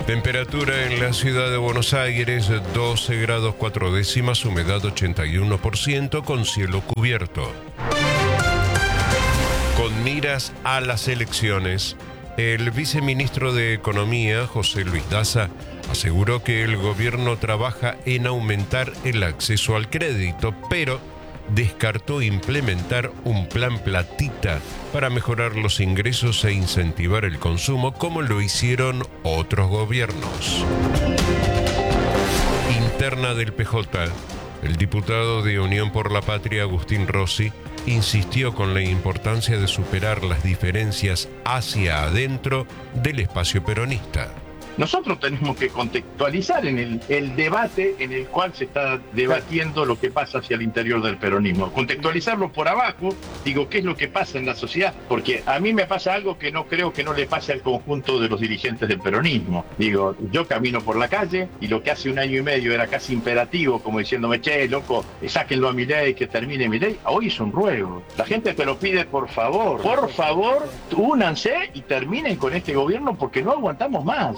Temperatura en la ciudad de Buenos Aires, 12 grados 4 décimas, humedad 81%, con cielo cubierto. Con miras a las elecciones, el viceministro de Economía, José Luis Daza, aseguró que el gobierno trabaja en aumentar el acceso al crédito, pero descartó implementar un plan platita para mejorar los ingresos e incentivar el consumo, como lo hicieron otros gobiernos. Interna del PJ, el diputado de Unión por la Patria, Agustín Rossi, insistió con la importancia de superar las diferencias hacia adentro del espacio peronista. Nosotros tenemos que contextualizar en el debate en el cual se está debatiendo lo que pasa hacia el interior del peronismo. Contextualizarlo por abajo, digo, ¿qué es lo que pasa en la sociedad? Porque a mí me pasa algo que no creo que no le pase al conjunto de los dirigentes del peronismo. Digo, yo camino por la calle y lo que hace un año y medio era casi imperativo, como diciéndome, che, loco, sáquenlo a Milei, que termine Milei. Hoy es un ruego. La gente te lo pide, por favor, únanse y terminen con este gobierno porque no aguantamos más.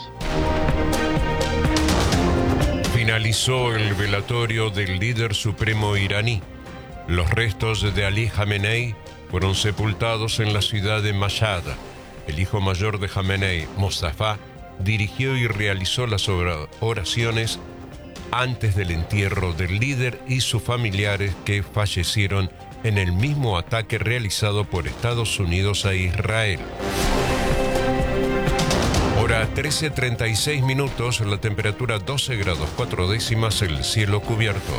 Finalizó el velatorio del líder supremo iraní. Los restos de Ali Jamenei fueron sepultados en la ciudad de Mashhad. El hijo mayor de Jamenei, Mostafa, dirigió y realizó las oraciones antes del entierro del líder y sus familiares, que fallecieron en el mismo ataque realizado por Estados Unidos a Israel. Hora 13:36 minutos, la temperatura 12 grados 4 décimas, el cielo cubierto.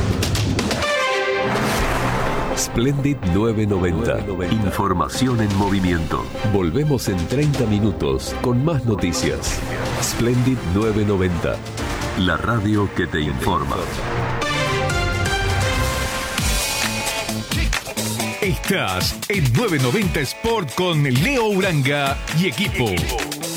Splendid 990. Información en movimiento. Volvemos en 30 minutos con más noticias. Splendid 990. La radio que te informa. Estás en 990 Sport con Leo Uranga y equipo.